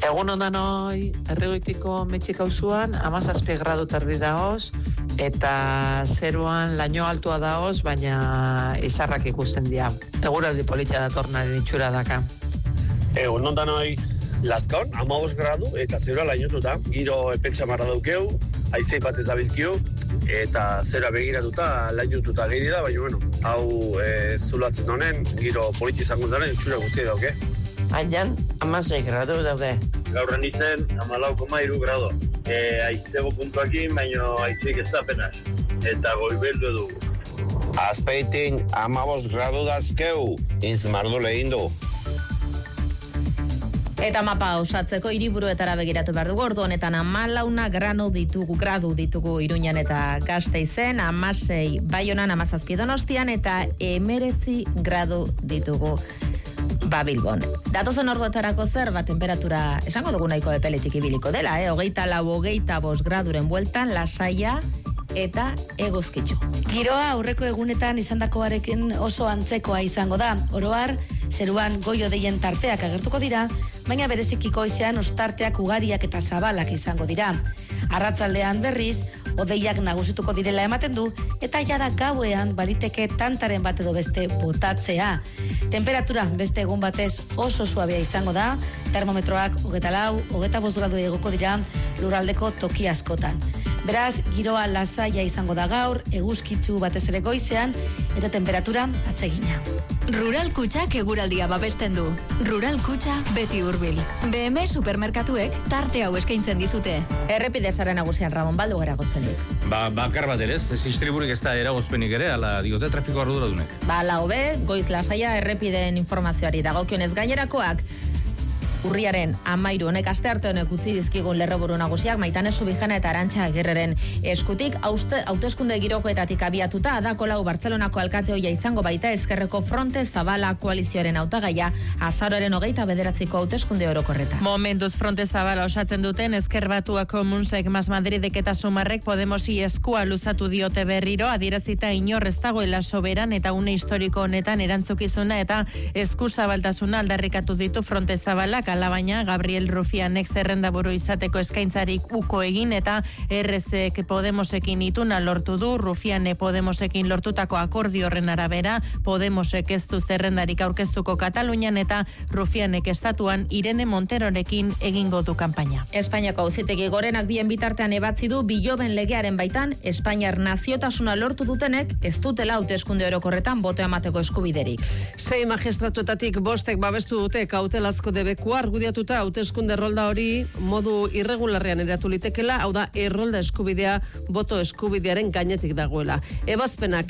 Egun ondanoi, Erregoitiko Metxika auzuan 17 gradu terdi dagoz, eta zeruan laino altua dagoz, baina izarrak ikusten dira. Eguraldi politia datornaren itxura daka. Egun ondanoi, Lazkaon 15 gradu eta zerua lainotuta, giro epeltxamarra daukeu, haizei batez dabilkio, eta zera begiratuta lainotuta gehi da, baina bueno, hau zulatzen honen, giro politia izango daren itxura guzti dauke. Aian, 16 gradu daude. Gaur nintzen 14,3 gradu. Aiztego puntuakin, baina aizik ez da apenas. Eta goibeldu dugu. Azpeitin 15 gradu dazkeu, izmardu lehin du. Eta mapa osatzeko hiriburuetara begiratu behar dugu, ordu honetan 14 gradu ditugu Iruñan eta Gasteizen, 16 Baionan, 17 Donostian eta 19 gradu ditugu Bilbon. Datozen orduetarako zer temperatura esango dugu nahiko epeletik ibiliko dela, 24-25 graduren bueltan, lasaia eta eguzkitxo. Giroa aurreko egunetan izandakoarekin oso antzekoa izango da. Oro har, zeruan goi-hodeien tarteak agertuko dira, baina bereziki goizean ostarteak ugariak eta zabalak izango dira. Arratzaldean berriz, hodeiak nagusituko direla ematen du, eta jada gauean baliteke tantaren bat edo beste botatzea. Temperatura beste egun batez oso suabea izango da, termometroak 24-25 gradura igoko dira lurraldeko toki askotan. Beraz, giroa lasaia izango da gaur, eguzkitzu batez ere goizean, eta temperatura atsegina. Rural Kutxak eguraldia babesten du. Rural Kutxa beti hurbil. BM supermerkatuek tarte hau eskaintzen dizute. Errepide sare nagusian Ramon Baldu gara gozpenik. Bakar bat ere, ez istriburik ez da eragozpenik ere, ala diote trafiko arduradunek. La hobe, goiz lasaia errepideen informazioari dagokionez gainerakoak. Urriaren 13 honek aste arte honek utzi dizkigun lerroburu nagusiak Maitane Subijana eta Arantxa Agirreren eskutik hauteskunde girokoetatik abiatuta Adako Lau Bartzelonako alkate ohia izango baita Ezkerreko Fronte Zabala koalizioaren hautagaia azaroaren 29ko hauteskunde orokorretan. Momentuz Fronte Zabala osatzen duten Ezker Batuak Komunsek Mas Madridek eta Sumarrek Podemosi eskua luzatu diote berriro adierazita inor ez dagoela soberan eta une historiko honetan erantzukizuna eta eskuzabaltasuna aldarrikatu ditu Fronte Zabalak. Alabaina, Gabriel Rufianek zerrendaburu izateko eskaintzarik uko egin eta RZek Podemosekin ituna lortu du. Rufiane Podemosekin lortutako akordio horren arabera, Podemosek ez du zerrendarik aurkeztuko Katalunian eta Rufianek estatuan Irene Monterorekin egingo du kanpaina. Espainiako auzitegi gorenak bien bitartean ebatzi du biloben legearen baitan Espainiar naziotasuna lortu dutenek ez dutela hauteskunde orokorretan botoa emateko eskubiderik. 6 magistratuetatik 5 babestu dute kautelazko debekua argudiatuta hauteskunde errolda hori modu irregularrean eratu litekela, hau da errolda eskubidea boto eskubidearen gainetik dagoela. Ebazpenak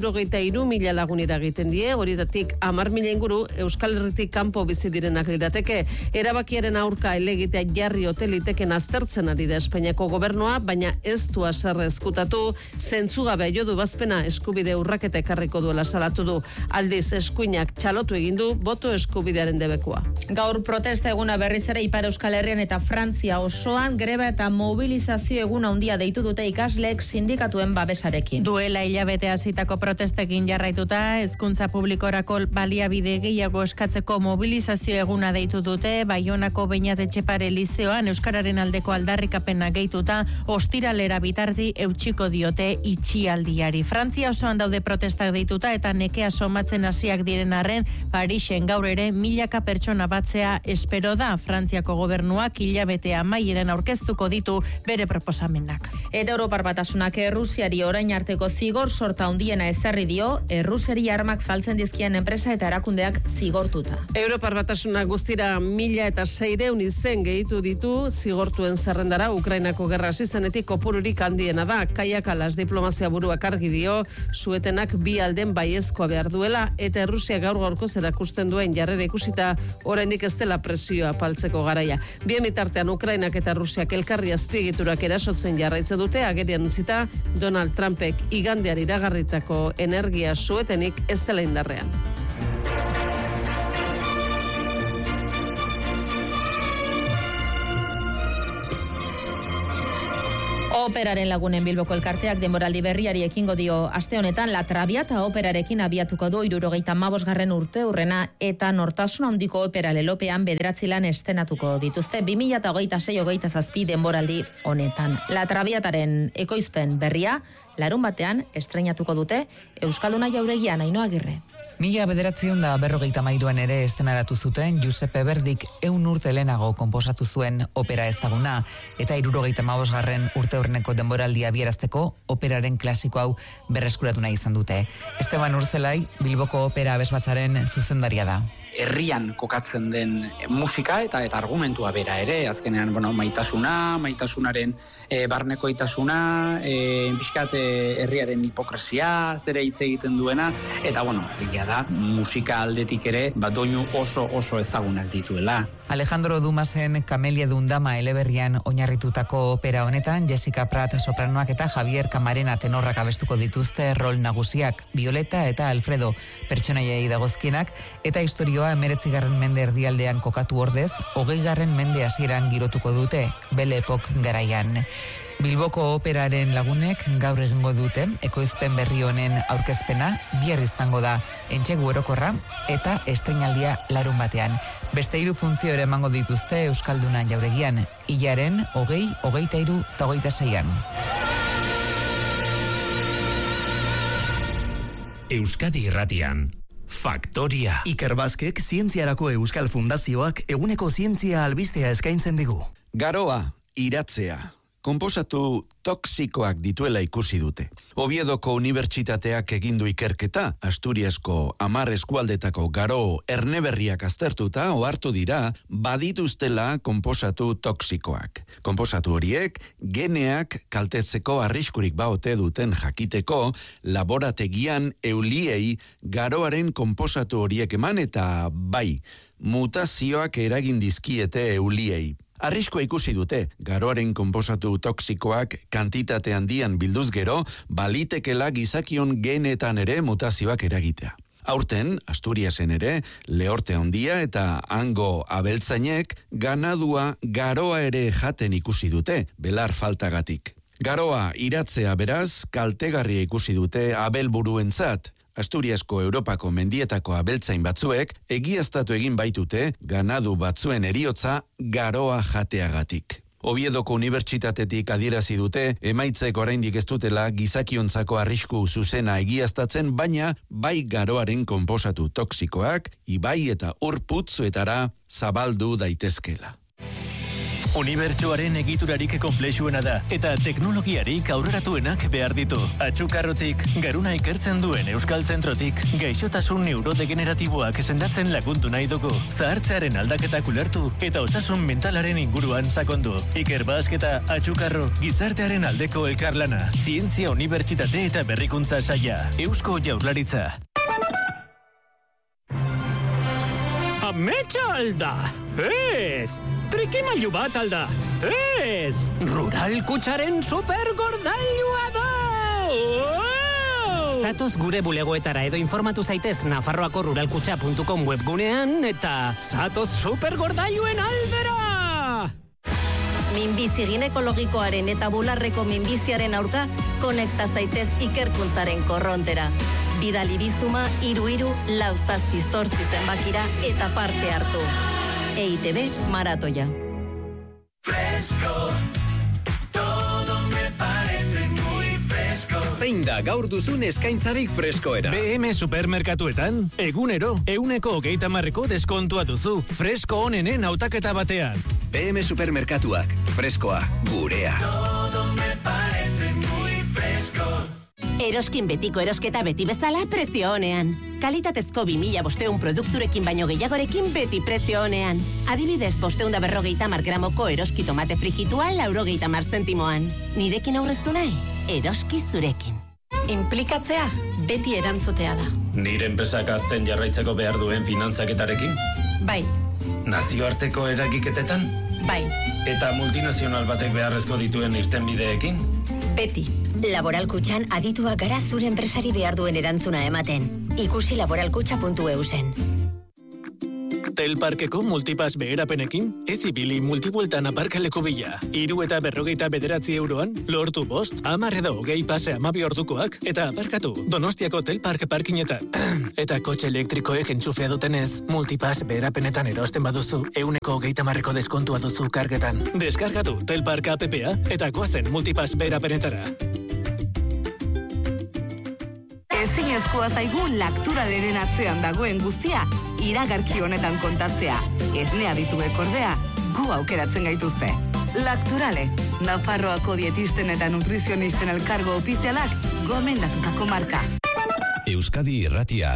163.000 lagunera egiten die, horietatik 10.000 inguru Euskal Herritik kanpo bizi direnak lirateke. Erabakiaren aurka helegitea jarri ote liteken aztertzen ari da Espainiako gobernua, baina ez du haserre ezkutatu, zentzugabe jo du ebazpena eskubide urraketa ekarriko duela salatu du. Aldiz eskuinak txalotu egin du boto eskubidearen debekua. Gaur protesta eguna berriz ere Ipar Euskal Herrian eta Frantzia osoan greba eta mobilizazio eguna handia deitu dute ikasleek sindikatuen babesarekin. Duela hilabete hasitako protestekin jarraituta, hezkuntza publikorako baliabide gehiago eskatzeko mobilizazio eguna deitu dute, Baionako Beñat Etxepare Lizeoan euskararen aldeko aldarrikapena gehituta, ostiralera bitarti eutxiko diote itxialdiari. Frantzia osoan daude protestak deituta eta nekea somatzen hasiak diren arren, Parisen gaur ere milaka pertsona batzea espero da. Frantziako gobernuak hilabete amaieran aurkeztuko ditu bere proposamenak. Eta Europar Batasunak Errusiari orain arteko zigor sorta handiena ezarri dio, Errusiari armak saltzen dizkien enpresa eta erakundeak zigortuta. Europar Batasunak guztira 1.600 izen gehitu ditu zigortuen zerrendara. Ukrainako gerra hasi zenetik kopururik handiena da. Kaia Kalas diplomazia buruak argi dio, suetenak bi alden baiezkoa behar duela eta Errusia gaur-gaurkoz erakusten duen jarrera ikusita oraindik ez dela presioa apaltzeko garaia. Bien bitartean Ukrainak eta Rusiak elkarri azpiegiturak erasotzen jarraitzen dute, agerian utzita Donald Trumpek igandean iragarritako energia suetenik ez dela indarrean. Operaren Lagunen Bilboko elkarteak denboraldi berriari ekingo dio aste honetan La Traviata operarekin abiatuko du 75. urte urrena eta Nortasun handiko opera lelopean 9 lan estenatuko dituzte 2026-27 denboraldi honetan. La Traviataren ekoizpen berria larun batean estreinatuko dute Euskalduna Jauregian Ainhoa Agirre. 1953an ere estenaratu zuten Giuseppe Verdik 100 urte lehenago konposatu zuen opera ezaguna eta 75. urte horreneko denboraldia bierazteko operaren klasiko hau berreskuratu nahi izan dute. Esteban Urzelai, Bilboko opera abesbatzaren zuzendaria da. Herrian kokatzen den musika eta argumentua bera ere, azkenean maitasunaren barnekoitasuna, pixkat herriaren hipokresia, zere hitz egiten duena, eta egia da, musika aldetik ere, doinu oso ezagunak dituela. Alejandro Dumasen Camelia Dundama eleberrian oinarritutako opera honetan, Jessica Prat sopranoak eta Javier Camarena tenorrak abestuko dituzte rol nagusiak, Violeta eta Alfredo pertsonaiei dagozkienak, eta historioa 19. mende erdialdean kokatu ordez, 20. mende hasieran girotuko dute, Belle Époque garaian. Bilboko operaren lagunek gaur egingo dute, ekoizpen berri honen aurkezpena, bihar izango da, entxegu orokorra eta estreinaldia larun batean. Beste 3 funtzio ere emango dituzte Euskalduna Jauregian, hilaren 20, 23 eta 26an. Euskadi Irratian. Faktoria. Iker Baskek Zientziarako Euskal Fundazioak eguneko zientzia albistea eskaintzen digu. Garoa, iratzea. Konposatu toksikoak dituela ikusi dute. Oviedoko Unibertsitateak egindu ikerketa, Asturiasko 10 eskualdetako garo erneberriak aztertuta ohartu dira badituztela konposatu toksikoak. Konposatu horiek geneak kaltetzeko arriskurik baote duten jakiteko laborategian euliei garoaren konposatu horiek eman eta bai, mutazioak eragin dizkiete euliei. Arriskoa ikusi dute, garoaren konposatu toksikoak kantitate handian bilduz gero, balitekela gizakion genetan ere mutazioak eragitea. Aurten, Asturiasen ere, lehorte handia eta hango abeltzainek ganadua garoa ere jaten ikusi dute, belar faltagatik. Garoa iratzea beraz, kaltegarria ikusi dute abelburuentzat. Asturiasko Europako mendietako abeltzain batzuek egiaztatu egin baitute ganadu batzuen heriotza garoa jateagatik. Oviedoko Unibertsitatetik adierazi dute emaitzek oraindik ez dutela gizakiontzako arrisku zuzena egiaztatzen, baina bai garoaren konposatu toksikoak ibai eta ur putzuetara zabaldu daitezkela. Unibertsoaren egiturarik konplexuena da, eta teknologiarik aurreratuenak behar ditu. Atxukarrotik, garuna ikertzen duen Euskal Zentrotik, gaixotasun neurodegeneratiboak sendatzen lagundu nahi dugu. Zahartzearen aldaketak ulertu eta osasun mentalaren inguruan sakondu. Iker Basketa Atxukarro, gizartearen aldeko elkarlana. Zientzia Unibertsitate eta Berrikuntza Saila. Eusko Jaurlaritza. Ametsa alda! Ez! Trikimailu bat alda! Ez! Rural Kutxaren supergordailua da! Zatoz gure bulegoetara edo informatu zaitez Nafarroako ruralkutxa.com webgunean eta zatoz supergordailuen aldera! Minbizi ginekologikoaren eta bularreko minbiziaren aurka konekta zaitez ikerkuntzaren korrontera. Bidali bizuma 3347 zenbakira eta parte hartu. EITB Maratoia. Fresco, todo me parece muy fresco. Zein da gaur duzun eskaintzarik freskoera? BM Supermerkatuetan, egunero, 130% deskontua duzu. Fresko onenen hautaketa batean. BM Supermerkatuak, freskoa, gurea. Todo me parece muy fresco. Eroskin betiko erosketa beti bezala prezio honean. Kalitatezko 2500 produkturekin baino gehiagorekin beti prezio honean. Adibidez, 550 gramoko eroski tomate frijitua 90 zentimoan. Nirekin aurreztu nahi? Eroski zurekin. Inplikatzea beti erantzutea da. Nire enpresak azten jarraitzeko behar duen finantzaketarekin? Bai. Nazioarteko eragiketetan? Bai. Eta multinazional batek beharrezko dituen irtenbideekin? Beti. Laboral Kutxan adituak gara zure enpresari behar duen erantzuna ematen. Ikusi laboralkutxa.eusen. Telparkeko multipass beherapenekin, ez ibili multibueltan aparkaleko bila. 349 euroan, lortu 5, 10 edo 20 pase 12 ordukoak, eta aparkatu Donostiako Telpark parkinetan. Eta kotxe elektrikoek entxufea dutenez, multipass beherapenetan erosten baduzu, 130% deskontua duzu kargetan. Deskargatu Telpark app-a eta goazen multipass beherapenetara. Ezinezkoa zaigu Lacturaleren atzean dagoen guztia iragarki honetan kontatzea. Esnea dituek ordea, gu aukeratzen gaituzte. Lacturale, Nafarroako dietisten eta nutrizionisten elkargo ofizialak gomendatutako marka. Euskadi Irratia.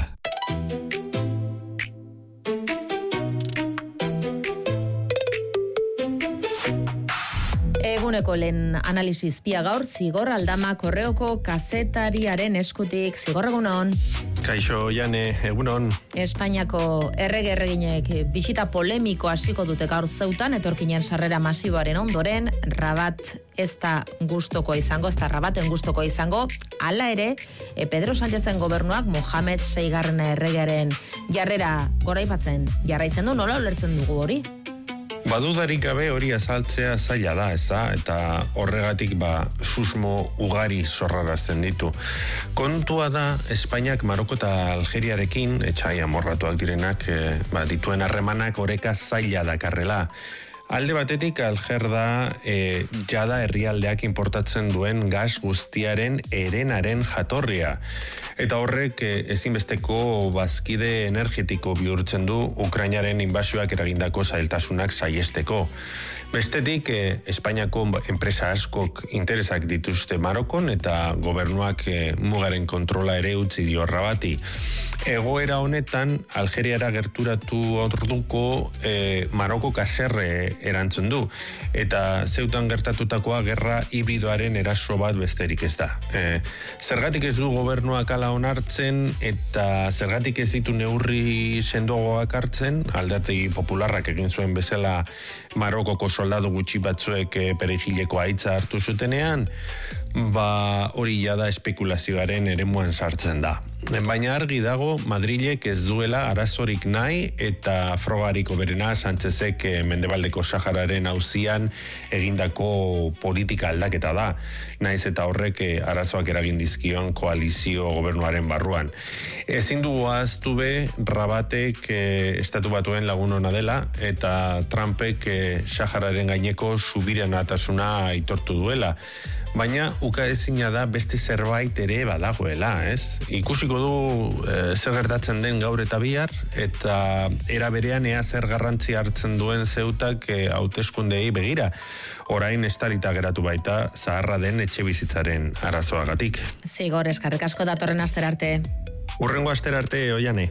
Eguneko lehen analiziz pia gaur, Zigor Aldama Korreoko kazetariaren eskutik. Zigor, egunon. Kaixo, Jane, egunon. Espainiako erreginek bisita polemiko hasiko dute gaur zeutan, etorkinen sarrera masiboaren ondoren, Rabat ez da gustuko izango, ez da Rabaten gustuko izango, hala ere, Pedro Sánchezen gobernuak Mohamed VI erregearen jarrera goraipatzen jarraitzen du, nola ulertzen dugu hori? Badudarik gabe hori azaltzea zaila da, eta horregatik susmo ugari zorrarazten ditu. Kontua da, Espainiak Maroko eta Algeriarekin, etxai amorratuak direnak, dituen harremanak oreka zaila dakarrela. Alde batetik, Alger da jada herrialdeak importatzen duen gas guztiaren herenaren jatorria. Eta horrek ezinbesteko bazkide energetiko bihurtzen du Ukrainaren inbasioak eragindako zailtasunak saihesteko. Bestetik, Espainiako enpresa askok interesak dituzte Marokon eta gobernuak mugaren kontrola ere utzi dio Rabati. Egoera honetan, Algeriara gerturatu orduko Maroko kaserre erantzun du. Eta zeutan gertatutakoa gerra hibridoaren eraso bat besterik ez da. Zergatik ez du gobernuak ala onartzen eta zergatik ez ditu neurri sendoagoak hartzen, alderdi popularrak egin zuen bezala Marokoko soldadu gutxi batzuek perejileko haitza hartu zutenean, hori jada espekulazioaren eremuan sartzen da. Baina argi dago, Madrilek ez duela arazorik nahi eta frogariko berena Sánchezek Mendebaldeko Sahararen auzian egindako politika aldaketa da. Naiz eta horrek arazoak eragin dizkion koalizio gobernuaren barruan. Ezin dugu ahaztu be, Rabatek estatu batuen lagun ona dela eta Trumpek Sahararen gaineko subiranatasuna aitortu duela. Baina ukaezina da beste zerbait ere badagoela, ez? Ikusiko du zer gertatzen den gaur eta bihar, eta era berean ea zer garrantzi hartzen duen Zeutak hauteskundei begira. Orain estarita geratu baita zaharra den etxe bizitzaren arazoagatik. Zigor, eskerrik asko datorren astera arte. Hurrengo astera arte, Oiane.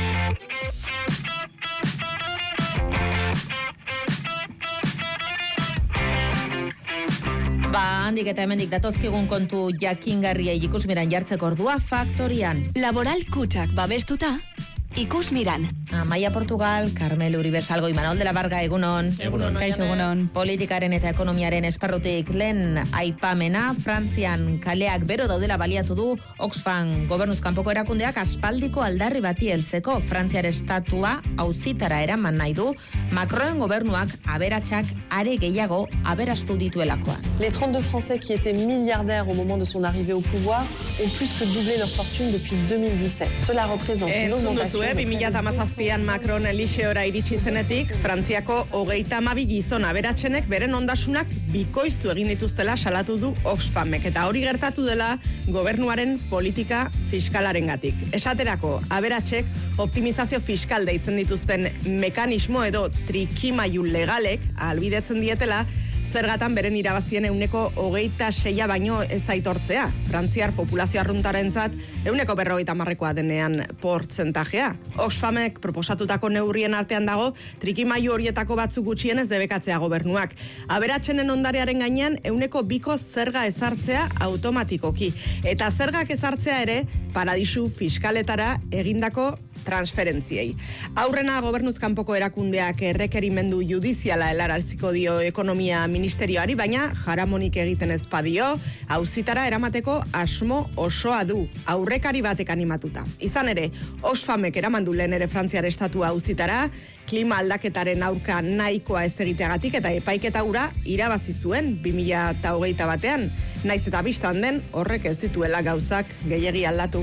Handik eta hemendik datozkigun kontu jakingarriei ikusmiran jartzeko ordua Faktorian. Laboral Kutxak babestuta, ikusmiran. Amaia Portugal, Carmelo Uribe Salgo, Imanol de la Varga, egunon. Egunon. Kaixo, egunon. Politikaren eta ekonomiaren esparrutik lehen aipamena, Frantzian kaleak bero daudela baliatu du Oxfam gobernuz kanpoko erakundeak aspaldiko aldarri bati heltzeko. Frantziar estatua auzitara eraman nahi du Macron gobernuak aberatsak are gehiago aberastu dituelakoa. Les 32 Français qui étaient milliardaires au moment de son arrivée au pouvoir ont plus que doublé leur fortune depuis 2017. Cela représente une augmentation. 2017an Macron Eliseora iritsi zenetik, Frantziako 32 gizon aberatsenek beren ondasunak bikoiztu egin dituztela salatu du Oxfamek, eta hori gertatu dela gobernuaren politika fiskalarengatik. Esaterako, aberatsek optimizazio fiskal deitzen dituzten mekanismo edo trikimailu legalek ahalbidetzen dietela zergatan beren irabazien 26% baino ez aitortzea. Frantziar populazio arruntarentzat 50%koa denean portzentajea. Oxfamek proposatutako neurrien artean dago trikimailu horietako batzuk gutxienez debekatzea gobernuak. Aberatsenen ondarearen gainean 2% zerga ezartzea automatikoki. Eta zergak ezartzea ere paradisu fiskaletara egindako transferentziei. Aurrena gobernuz kanpoko erakundeak errekerimendu judiziala helaraziko dio ekonomia ministerioari, baina jaramonik egiten ez badio, auzitara eramateko asmo osoa du, aurrekari batek animatuta. Izan ere, Oxfamek eramandu lehen ere Frantziar estatua auzitara, klima aldaketaren aurka nahikoa ez egiteagatik eta epaiketa hura irabazi zuen 2021 batean, naiz eta bistan den horrek ez dituela gauzak gehiegi aldatu.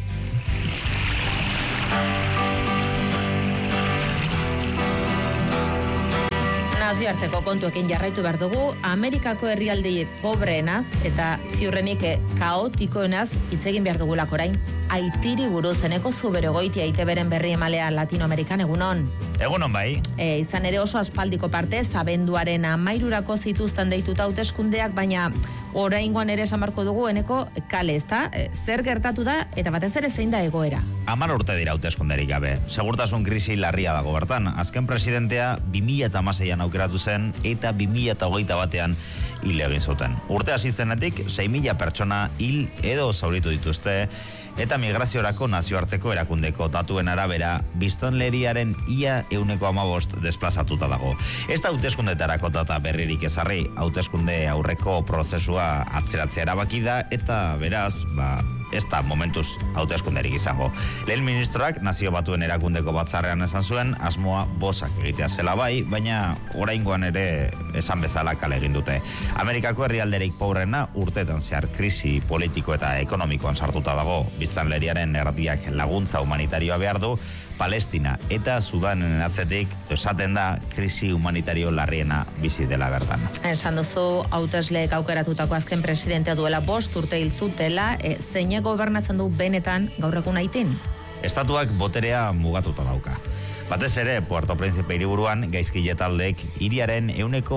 Nazioarteko kontuekin jarraitu behar dugu, Amerikako herrialde pobreenaz eta ziurrenik kaotikoenaz hitz egin behar dugulako orain. Haitiri buruz, eneko zubero goitia ITBren berri emalea Latinoamerikan egunon. Egunon bai. Izan ere oso aspaldiko parte, abenduaren 13 zituzten deituta hauteskundeak, baina oraingoan ere esan beharko dugu eneko kale, ezta? Zer gertatu da eta batez ere zein da egoera? 10 urte dira hauteskunderik gabe. Segurtasun krisi larria dago bertan. Azken presidentea 2016an aukeratu zen eta 2021 batean hil egin zuten. Urte hasi zenetik 6.000 pertsona hil edo zauritu dituzte. Eta migraziorako nazioarteko erakundeko datuen arabera, biztanleriaren ia 15% desplazatuta dago. Ez da hauteskundetarako data berririk ezarri, hauteskunde aurreko prozesua atzeratzea erabaki da, eta beraz, ez da momentuz hauteskunderik izango. Lehen ministroak Nazio Batuen erakundeko batzarrean esan zuen, asmoa bozak egitea zela bai, baina oraingoan ere esan bezala kale egin dute. Amerikako herrialderik pobrena urtetan zehar krisi politiko eta ekonomikoan sartuta dago. Biztanleriaren erdiak laguntza humanitarioa behar du, Palestina eta Sudanen atzetik esaten da krisi humanitario larriena bizi dela bertan. Esan duzu hautesleek aukeratutako azken presidentea duela 5 urte hil zutela, zeine gobernatzen du benetan gaur egun Haitin? Estatuak boterea mugatuta dauka. Batez ere, Puerto Príncipe hiriburuan gaizkile taldeek hiriaren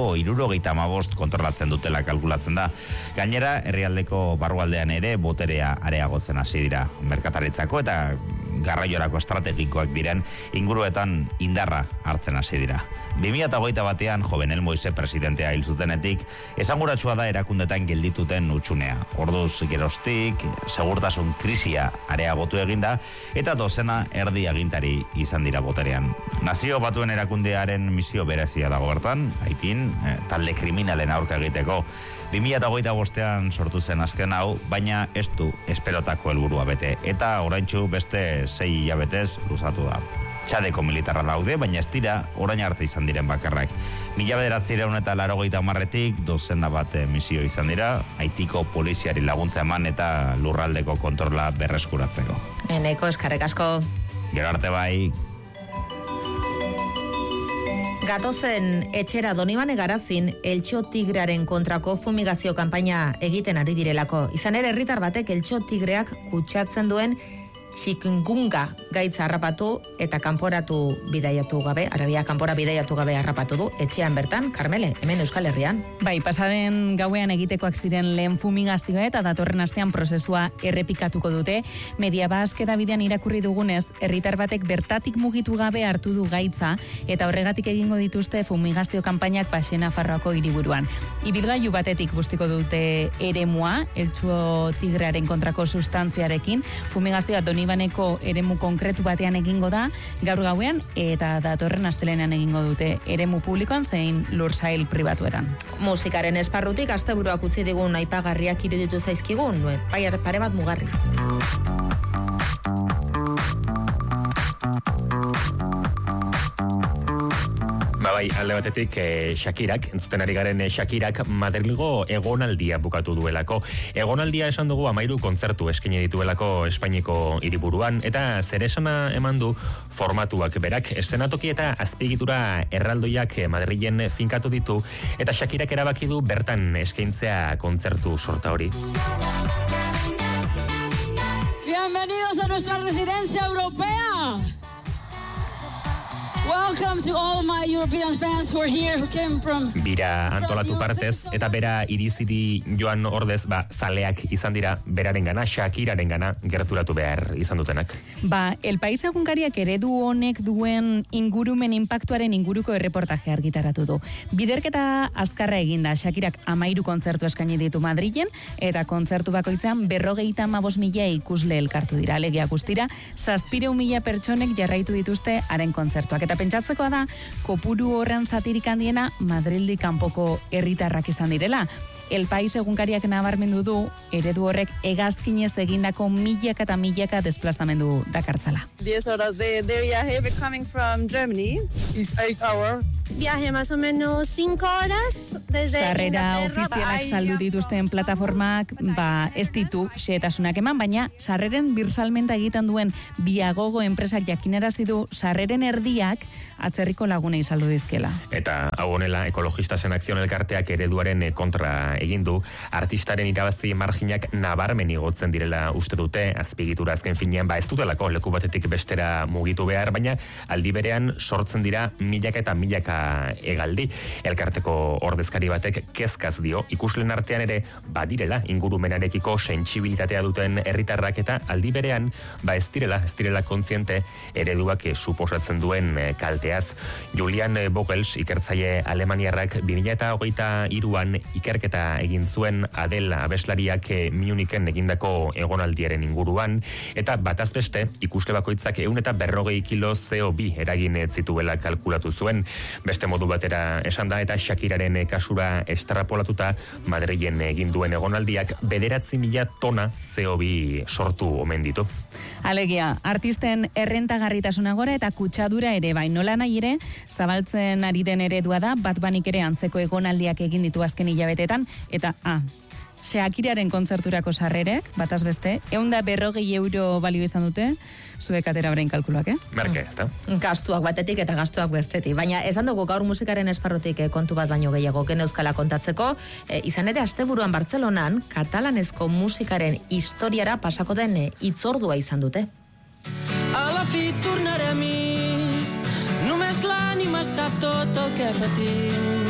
75% kontrolatzen dutela kalkulatzen da. Gainera, herrialdeko barrualdean ere boterea areagotzen hasi dira. Merkataritzako eta garraiorako estrategikoak diren inguruetan indarra hartzen hasi dira. 2021 batean Jovenel Moise presidentea hil zutenetik, esanguratsua da erakundetan geldituten utxunea. Orduz geroztik, segurtasun krisia areagotu eginda, eta dozena erdi agintari izan dira boterean. Nazio Batuen erakundearen misio berezia dago bertan, Haitin, talde kriminalen aurka egiteko. 2025an sortu zen azken hau, baina ez du esperotako helburua bete, eta oraintsu beste 6 hilabetez luzatu da. Txadeko militarra daude, baina ez dira orain arte izan diren bakarrak. 1980etik dozena bat misio izan dira, Haitiko poliziari laguntza eman eta lurraldeko kontrola berreskuratzeko. Eneko, eskerrik asko. Gero arte bai. Gatozen etxera Donibane Garazin Eltxo Tigrearen kontrako fumigazio kanpaina egiten ari direlako. Izan ere herritar batek Eltxo Tigreak kutsatzen duen chikungunya gaitza harrapatu eta kanporatu bidaiatu gabe, Arabia kanpora bidaiatu gabe harrapatu du, etxean bertan, Karmele, hemen Euskal Herrian. Bai, pasaden gauean egitekoak ziren lehen fumigazioa eta datorren astean prozesua errepikatuko dute. Media Basque Davidean irakurri dugunez, herritar batek bertatik mugitu gabe hartu du gaitza eta horregatik egingo dituzte fumigazio kanpainak Paxe Nafarroako hiriburuan. Ibilgailu batetik bustiko dute eremua, Eltxo Tigrearen kontrako sustantziarekin, fumigazioa Donibaneko eremu konkretu batean egingo da gaur gauean eta datorren astelenean egingo dute eremu publikoan zein lursail pribatuetan. Musikaren esparrutik asteburuak utzi digun aipagarriak iruditu zaizkigun, pare bat mugarri. Bai, alde batetik Shakirak, entzuten ari garen Shakirak Madrilgo egonaldia bukatu duelako. Egonaldia esan dugu 13 kontzertu eskaini dituelako Espainiako hiriburuan eta zeresana eman du formatuak berak eszenatoki eta azpiegitura erraldoiak Madrilen finkatu ditu eta Shakirak erabaki du bertan eskaintzea kontzertu sorta hori. Bienvenidos a nuestra residencia europea. Welcome to all my European fans who are here, who came from... Bira antolatu partez, eta bera irizidi joan ordez, zaleak izan dira beraren gana, Shakiraren gana gerturatu behar izan dutenak. El País egunkariak eredu honek duen ingurumen inpaktuaren inguruko erreportaje argitaratu du. Biderketa azkarra eginda, Shakirak 13 kontzertu eskaini ditu Madrilen, eta kontzertu bakoitzean 55.000 ikusle elkartu dira. Alegia guztira, 700.000 pertsonek jarraitu dituzte haren kontzertuak. Eta pentsatzekoa da, kopuru horren zatirik handiena Madrildik kanpoko herritarrak izan direla. El País egunkariak nabarmendu du, eredu horrek hegazkinez egindako milaka eta milaka desplazamendu dakartzala. 10 horas de viaje, we're coming from Germany. It's 8 hours. Viaje más o menos 5 horas desde Sarrera ofizialak saldu dituzten plataformak, ez ditu xehetasunak eman, baina sarreren birsalmenta egiten duen Biagogo enpresak jakinarazi du sarreren erdiak atzerriko lagunei saldu dizkela. Eta hau honela, Ekologistas en Acción elkarteak ereduaren kontra egin du, artistaren irabazi marginak nabarmen igotzen direla uste dute, azpigitura azken finean, ez dutelako leku batetik bestera mugitu behar, baina aldi berean sortzen dira milaka eta milaka egaldi. Elkarteko ordezkari batek kezkaz dio, ikuslen artean ere badirela ingurumenarekiko sentsibilitatea duten herritarrak eta aldi berean ez direla kontziente ereduak suposatzen duen kalteaz. Julian Vogels, ikertzaile alemaniarrak 2023an ikerketa egin zuen Adele abeslariak Munichen egindako egonaldiaren inguruan, eta bataz beste ikusle bakoitzak 140 kilo CO2 eragin zituela kalkulatu zuen. Beste modu batera esan da, eta Shakiraren kasura estrapolatuta Madrilen egin duen egonaldiak 9.000 tona CO2 sortu omen ditu. Alegia, artisten errentagarritasuna gora eta kutsadura ere nola nahi ere, zabaltzen ari den eredua da, Bad Bunnyk ere antzeko egonaldiak egin ditu azken hilabetetan, eta Shakiraren kontzerturako sarrerek, bataz beste, 140 euro balio izan dute, zuek atera orain kalkuluak, Merke, ez da? Gastuak batetik eta gastuak bestetik. Baina esan dugu gaur musikaren esparrutik kontu bat baino gehiago geneuzkala kontatzeko, izan ere asteburuan Bartzelonan, katalanezko musikaren historiara pasako den hitzordua izan dute. A la fi tornarem només l'ànima sap tot el que patim.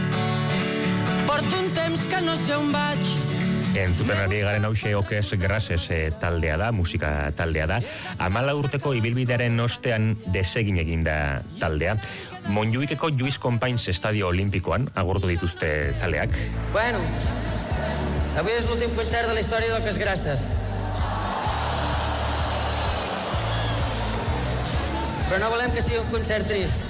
Porto un temps que no sé on vaig. Entzuten ari garen hause Okes Grases taldea da, musika taldea da. 14 urteko ibilbidearen ostean desegin eginda taldea. Montjuïkeko Lluís Companys Estadio Olimpikoan agurtu dituzte zaleak. Bueno, avui és l'últim concert de la història d'Okes Grases. Però no volem que sigui un concert trist.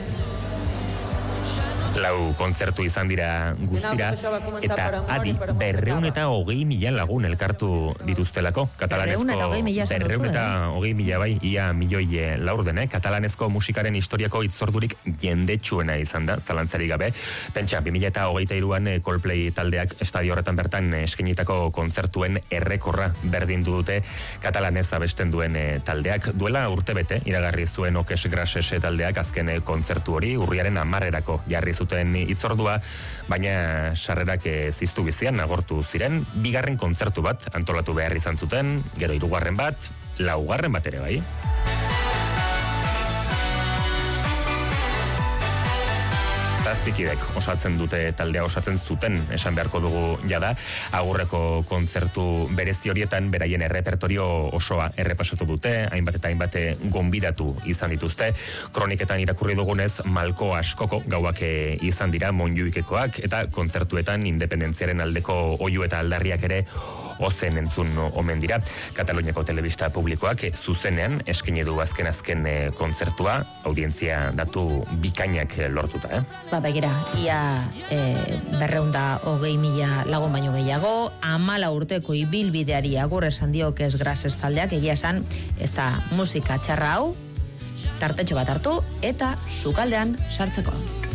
Lau kontzertu izan dira guztira, eta adi 220.000 lagun elkartu dituztelako. Katalanezko 220.000 bai, ia milioi laurden, Katalanezko musikaren historiako hitzordurik jendetsuena izan da, zalantzarik gabe. Pentsa, 2023an Coldplay taldeak estadio horretan bertan eskenitako kontzertuen errekorra berdindu dute katalanez abesten duen taldeak. Duela urtebete iragarri zuen Okes Grases taldeak azken kontzertu hori urriaren 10erako jarri zuten hitzordua, baina sarrerak ziztu bizian agortu ziren. Bigarren kontzertu bat antolatu behar izan zuten, gero 3. bat, 4. bat ere bai. Zazpikidek osatzen dute taldea, osatzen zuten, esan beharko dugu jada. Agurreko kontzertu berezi horietan beraien errepertorio osoa errepasatu dute, hainbat eta hainbat gonbidatu izan dituzte. Kroniketan irakurri dugunez, malko askoko gauak izan dira Montjuïkekoak, eta kontzertuetan independentziaren aldeko oihu eta aldarriak ere ozen entzun omen dira. Kataluniako telebista publikoak zuzenean eskaini du azken kontzertua, audientzia datu bikainak lortuta, Begira, ia 220.000 lagun baino gehiago, 14 urteko ibilbideari agur esan dio Okes Grases taldeak, egia esan, ez da musika txarra hau, tartetxo bat hartu, eta sukaldean sartzeko.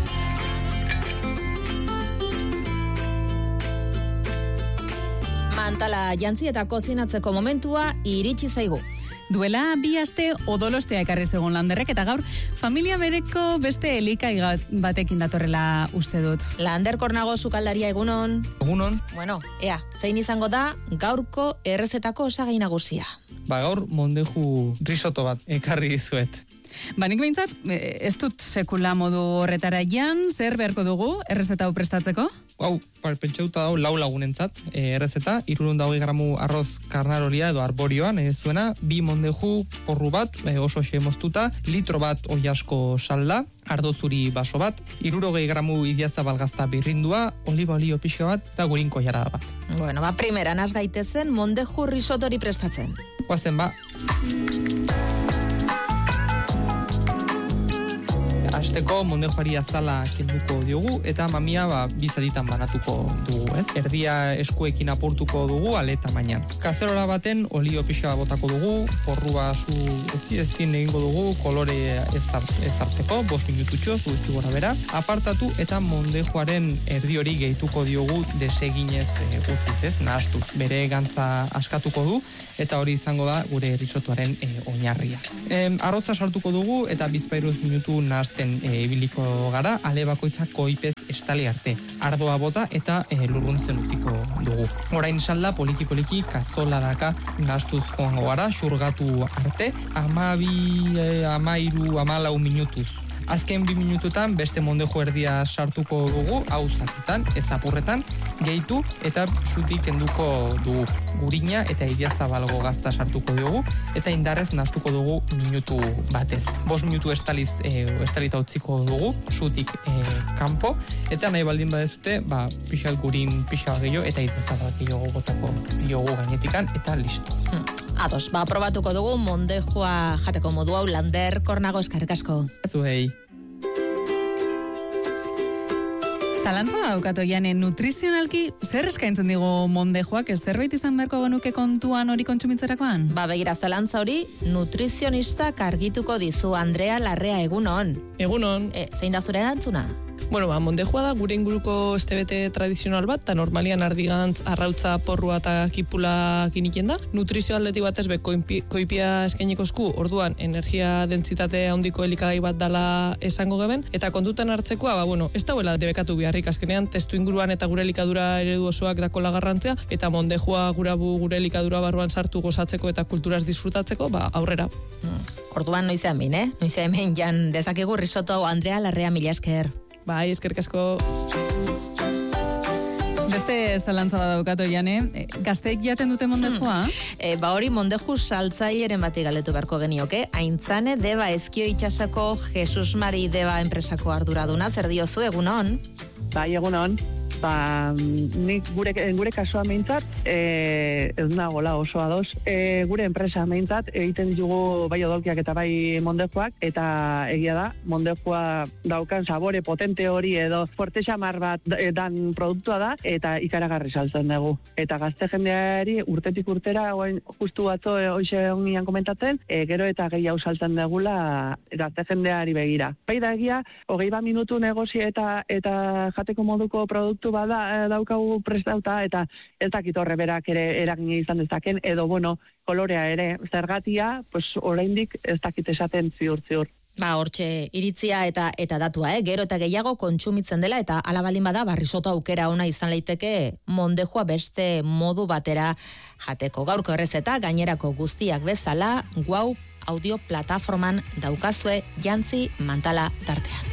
Mantala jantzi eta kozinatzeko momentua iritsi zaigu. Duela 2 aste odolostea ekarri zegoen Landerrek, eta gaur familia bereko beste elikai batekin datorrela uste dut. Lander Kornago sukaldaria, egunon. Egunon. Bueno, zein izango da gaurko errezetako osagai nagusia? Gaur mondeju risotto bat ekarri dizuet. Nik behintzat, ez dut sekula modu horretara jan, zer beharko dugu, errezeta hau prestatzeko? Pentsauta dago 4 lagunentzat, errezeta, 320 gramu arroz karnarolia edo arborioan, zuena, 2 mondeju porru bat, oso xe moztuta, litro bat oiasko salda, ardo zuri baso bat, 60 gramu idiazabal gazta birrindua, oliba olio pixka bat, eta gurinko jarada bat. Bueno, primeran az gaitezen mondeju risotori prestatzen. Guazen, Azteko mondejoari azala kenduko diogu eta mamia bizaditan banatuko dugu, ez? Erdia eskuekin apurtuko dugu ale tamainan. Kazerola baten olio pixa botako dugu, porrua ezin egingo dugu, kolore ez hartzeko, 5 minututxo, guzti gora bera. Apartatu eta mondejoaren erdi hori gehituko diogu deseginez gutziz, ez? Nahastuz, bere gantza askatuko du eta hori izango da gure risotoaren oinarria. Arrotza sartuko dugu eta 2 minutu nahasten ibiliko gara, ale bakoitzak koipez estali arte. Ardoa bota eta lurruntzen utziko dugu. Orain salda poliki kazoladaka nahastuz joango gara, xurgatu arte, 14 minutuz. Azken 2 minututan beste mondejo erdia sartuko dugu, hau zatitan, ez apurretan, gehitu eta sutik kenduko dugu. Gurina eta idiazabalgo gazta sartuko dugu eta indarrez nahastuko dugu minutu batez. 5 minutu estalita utziko dugu, sutik kanpo, eta nahi baldin badezute, pixat gurin pixa gehiago eta idiazabal gehiago gotako diogu gainetikan eta listo. Ados, probatuko dugu mondejoa jateko modu hau. Lander Kornago, eskerrik asko. Zuei. Zalantza daukatu jane, nutrizionalki zer eskaintzen digu mondejoak, ez zerbait izan beharko genuke kontuan hori kontsumitzerakoan? Begira, zalantza hori nutrizionistak argituko dizu. Andrea Larrea, egunon. Egunon. Zein da zure erantzuna? Mondejoa da gure inguruko estebete tradizional bat, eta normalian ardigantz, arrautza, porrua eta kipula giniken da. Nutrizio aldetik batez koipia eskainiko esku, orduan energia dentsitate handiko elikagai bat dala esango geben, eta kontutan hartzekoa, ez dauela debekatu beharrik azkenean, testu inguruan eta gure elikadura eredu osoak dakola garrantzea, eta mondejoa gure elikadura barruan sartu gozatzeko eta kulturaz disfrutatzeko, aurrera. Orduan noizean bin, noizean bin jan dezakegu risotto. Andrea Larrea, mila esker. Bai, eskerrik asko. Beste zalantza da daukatu jane, gazteek jaten dute mondejoa? Hori mondeju saltzaileren bati galdetu beharko genioke. Aintzane Deba Ezkio itxasako Jesus Mari Deba enpresako arduraduna, zer diozu, egunon? Bai, egunon. Nik gure kasua meintzat, ez nagola oso ados, gure enpresa meintzat, egiten ditugu bai odolkiak eta bai mondejoak, eta egia da, mondejoa daukan sabore potente hori edo forte xamar bat dan produktua da, eta ikaragarri saltzen dugu. Eta gazte jendeari urtetik urtera, justu batzo hoxe ongian komentatzen, gero eta gehiago saltzen dugula gazte jendeari begira. Bai da egia, 20 minutu negozi eta jateko moduko produktu bada daukagu prestauta eta ez dakit horre berak ere eragina izan dezaken, edo kolorea ere, zergatia, oraindik ez dakit esaten ziur. Hortxe iritzia eta datua, gero eta gehiago kontsumitzen dela, eta ala baldin bada risotto aukera ona izan leiteke mondejoa beste modu batera jateko. Gaurko errezeta gainerako guztiak bezala, Wow audio plataforman daukazue jantzi mantala tartean.